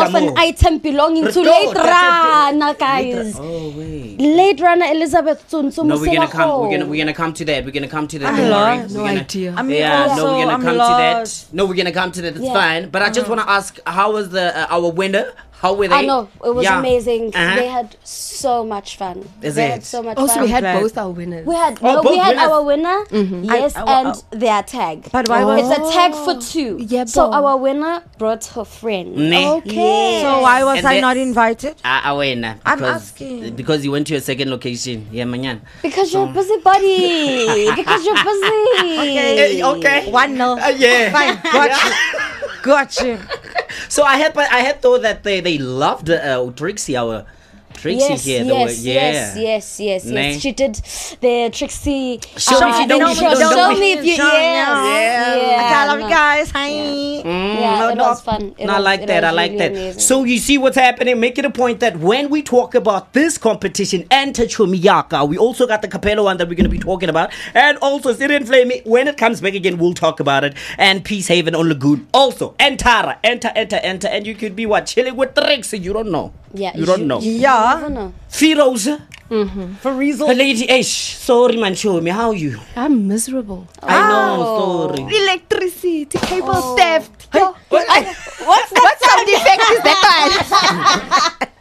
of an item belonging to Late Runner, guys. Oh wait. Late Runner Elizabeth Tsunsu. No, we're gonna come to that. We're gonna come to that. I'm lost. No idea. No, we're gonna come to that. No, we're gonna come to that. It's fine. But I just want to ask, how was our winner? How were they? I know, it was amazing. They had so much fun. They had so much fun. Also, we had both our winners. We had our winner, yes, and their tag. But why was it's a tag for two? Yeah, so our winner brought her friend. Okay. So why was I not invited? I'm asking. Because you went to a second location. Yeah, manyan. Because you're a busybody. Because you're busy. Okay. 1-0. Yeah. Fine. Gotcha. So I had thought that they loved Trixie, our Trixie here. Yes. She did the Trixie. Show me if you. Yeah. I love you guys. Hi. It was fun. I like that. Amazing. So you see what's happening. Make it a point that when we talk about this competition and Tachumiyaka, we also got the Capello one that we're going to be talking about, and also Syrian Flame. When it comes back again, we'll talk about it. And Peace Haven on Lagoon also. And Tara, enter, and you could be chilling with Trixie. You don't know. Yeah, you don't know. Yeah. Firoza. For reason. Lady Ash, sorry man, show me how are you. I'm miserable. I know, sorry. Electricity, cable theft. Hey, what sound effect is that one?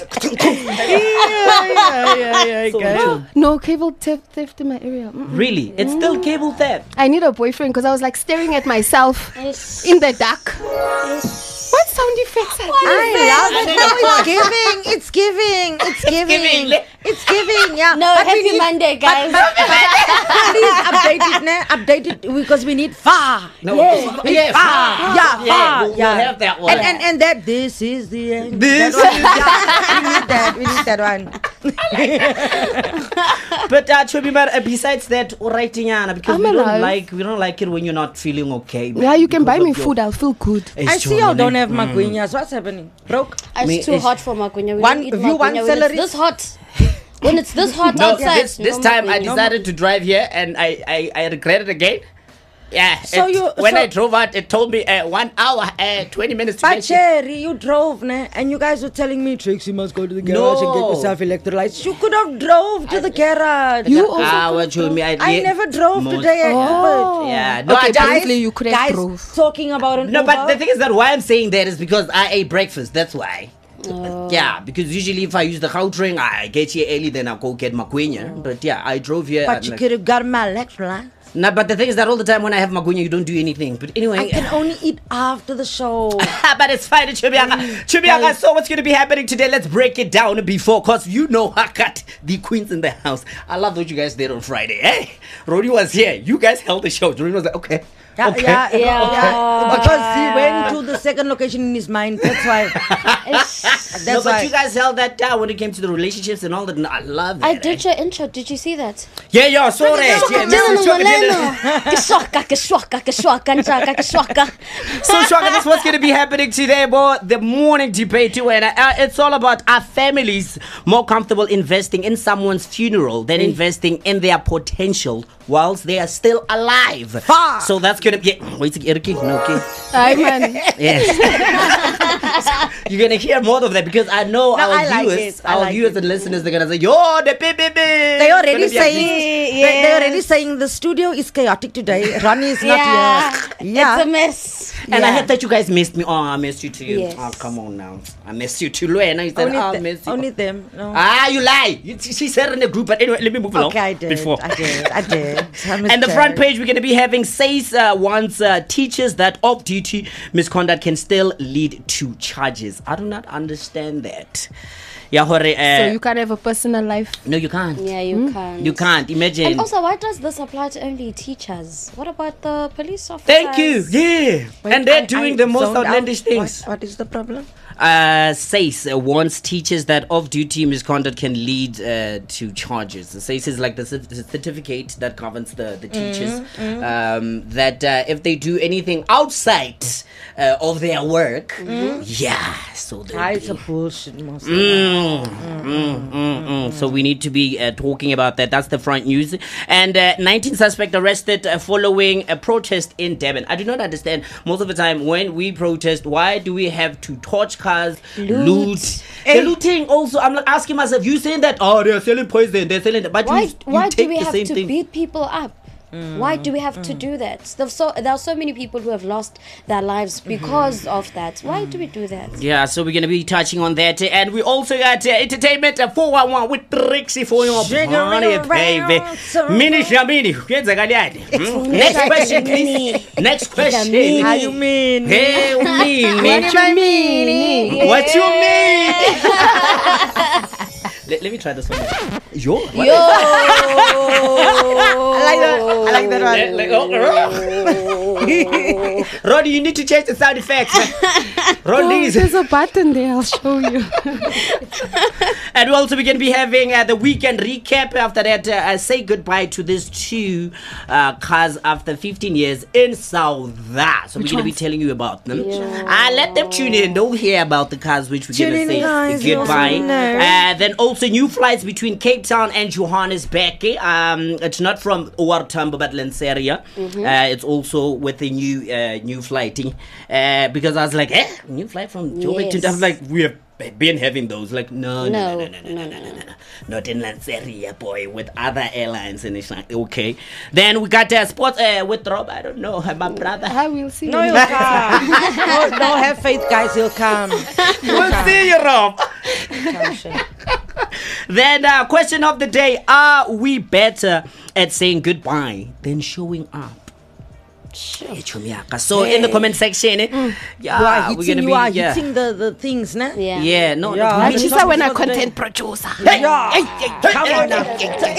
No cable theft in my area. Really? It's still cable theft. I need a boyfriend because I was like staring at myself in the dark. What sound effects are these? I love it. No, it's giving. Yeah. No, but happy Monday, guys. Please update it because we need far. No, far. We'll have that one. And that this is the end. This we need that one. But besides that, because we don't like it when you're not feeling okay. Yeah, you can buy me food. I'll feel good. I see you don't have magwinyas. What's happening? Broke? It's too hot for magwinya. One celery. This hot. When it's this hot outside. This time I decided to drive here and I regret it again. Yeah. So I drove out, it told me 1 hour, 20 minutes to but get here. Cherry, you drove, and you guys were telling me, Trixie, you must go to the garage and get yourself electrolytes. You could have drove to the garage. You also I never drove today. Yeah. No, okay, definitely you could have drove. Talking about it. No, but the thing is that why I'm saying that is because I ate breakfast. That's why. Yeah, because usually if I use the Gautrain, I get here early, then I'll go get Magwinya. But yeah, I drove here. But you could have got my electrolytes. No, but the thing is that all the time when I have Magwinya, you don't do anything. But anyway, I can only eat after the show. But it's fine, Chubiaka. So what's going to be happening today? Let's break it down before, because you know I got the queens in the house. I love what you guys did on Friday. Hey, Rodi was here. You guys held the show. Rodi was like, okay. Yeah. Because he went to the second location in his mind. That's why. But you guys held that down when it came to the relationships and all that. I love that. I did your intro. Did you see that? Yeah, sorry. So Shwaka, that's what's going to be happening today, boy. The morning debate too, and it's all about our families more comfortable investing in someone's funeral than investing in their potential whilst they are still alive. So that's going to be You're going to hear more of that because I know our viewers and listeners, they're going to say, yo, the baby. They're already saying the studio is chaotic today. Ronnie is not here. Yeah. It's a mess. And I heard that you guys missed me. Oh, I missed you too. Yes. Oh, come on now. I missed you too. And I said, I missed you. Only them. No. You lie. She said in the group. But anyway, let me move along. Okay, I did. And the front page, we're going to be having says once teachers that off-duty misconduct can still lead to charges. I do not understand that. So you can't have a personal life? No, you can't. Yeah, you can't. You can't. Imagine. And also, why does this apply to only teachers? What about the police officers? Thank you. Yeah. Wait, and they're doing the most outlandish things. What is the problem? SACE warns teachers that off-duty misconduct can lead to charges. The SACE is like the certificate that governs the teachers. That if they do anything outside of their work, so it's a bullshit. So we need to be talking about that. That's the front news. And 19 suspects arrested following a protest in Durban. I do not understand. Most of the time when we protest, why do we have to torch cars, loot? The looting also, I'm like asking myself, you saying that, they're selling poison, they're selling that, but why you do we the have same to thing. beat people up? Why do we have to do that? There are so many people who have lost their lives because of that. Why do we do that? Yeah, so we're going to be touching on that. And we also got entertainment 411 with Trixie for your party, baby. Mini Shamini. Next question, please. Next question. How you mean? Hey, mean. What you mean? What you mean? Let me try this one. Yo. I like that one. Roddy, you need to change the sound effects. Roddy, there's a button there. I'll show you. And we're also going to be having the weekend recap. After that, say goodbye to these two cars after 15 years in South. So we're going to be telling you about them. Let them tune in. Don't hear about the cars which we're going to say goodbye. Then also new flights between Cape Town and Johannesburg. It's not from OR Tambo but Lanseria. It's also with a new flighting. Because I was like, new flight from Joburg to... I was like, we have been having those. Like, no. Not in Lanseria, boy, with other airlines. And it's like, okay. Then we got sports with Rob. I don't know, my brother. I will see. No, he'll come. No, have faith, guys. He'll come. We'll see you, Rob. Then question of the day: are we better at saying goodbye than showing up? So in the comment section, we're gonna be hitting the things, nah? Yeah, no. Like she said, when a content producer. Come on now.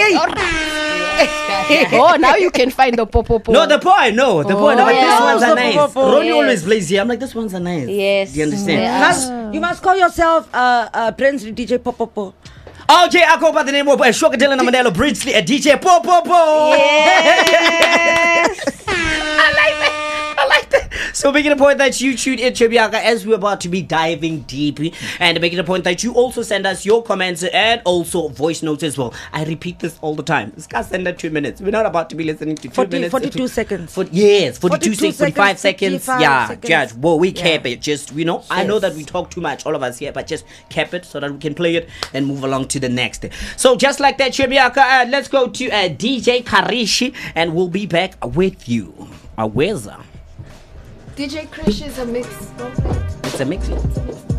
Oh, now you can find the popo. No, the boy, no. But this ones are nice. Ronnie Yes. always plays here. I'm like, this ones are nice. Yes. Do you understand? Yeah. You must call yourself Prince DJ Popopo. Okay, I go by the name of Shoka Dylan Amandelo Bridgely, a DJ Popopo. Yes. I like that. So making a point that you tuned in, Chomiaka, as we're about to be diving deep, and making a point that you also send us your comments and also voice notes as well. I repeat this all the time. This guy send that 2 minutes. We're not about to be listening to 2 minutes. 42 seconds. 42 seconds, 45 seconds. 55 Yeah, seconds. Judge. Well, we cap it. Just, I know that we talk too much, all of us here, but just cap it so that we can play it and move along to the next. So just like that, Chomiaka, let's go to DJ Karishi, and we'll be back with you. Where's DJ Krish is a mix. It's a mix.